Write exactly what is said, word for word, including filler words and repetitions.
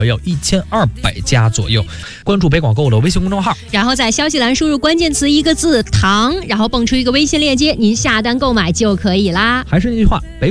要一千二百家左右。关注北广购的微信公众号， 然后在消息栏输入关键词一个字糖，然后蹦出一个微信链接，您下单购买就可以啦。 还是那句话，北